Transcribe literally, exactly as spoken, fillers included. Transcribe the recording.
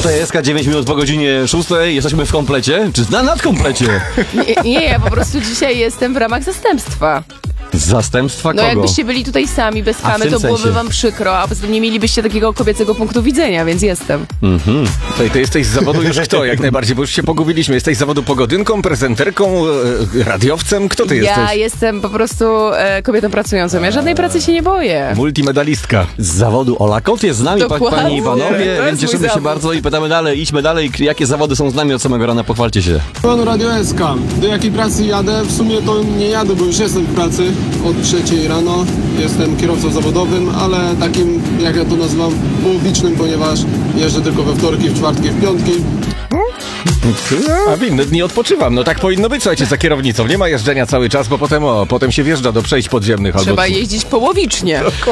Tutaj S K dziewięć minut po godzinie szóstej. Jesteśmy w komplecie? Czy na nadkomplecie? Nie, nie, ja po prostu dzisiaj jestem w ramach zastępstwa. Zastępstwa No kogo? jakbyście byli tutaj sami, bez A, w kamy, tym to byłoby sensie. wam przykro, a poza tym nie mielibyście takiego kobiecego punktu widzenia, więc jestem. Mhm. Tutaj ty jesteś z zawodu już kto, jak najbardziej, bo już się pogubiliśmy. Jesteś z zawodu pogodynką, prezenterką, e, radiowcem? Kto ty Ja jesteś? jestem po prostu e, kobietą pracującą. Ja żadnej pracy się nie boję. Multimedalistka. Z zawodu Ola Kot jest z nami, pa, Dokładnie. panie i panowie, To jest więc mój cieszymy się zawód. bardzo i pytamy dalej, idźmy dalej. Jakie zawody są z nami od samego rana? Pochwalcie się. Panu Radio S K. Do jakiej pracy jadę? W sumie to nie jadę, bo już jestem w pracy od trzeciej rano. Jestem kierowcą zawodowym, ale takim, jak ja to nazywam, połowicznym, ponieważ jeżdżę tylko we wtorki, w czwartki, w piątki. A w inne dni odpoczywam. No tak powinno być, słuchajcie, za kierownicą. Nie ma jeżdżenia cały czas, bo potem o, potem się wjeżdża do przejść podziemnych albo... Trzeba jeździć połowicznie.